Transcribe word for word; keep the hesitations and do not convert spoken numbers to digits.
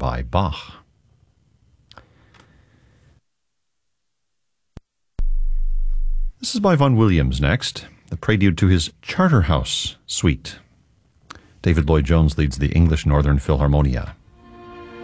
by Bach. This is by Vaughan Williams next, the prelude to his Charterhouse Suite. David Lloyd-Jones leads the English Northern Philharmonia.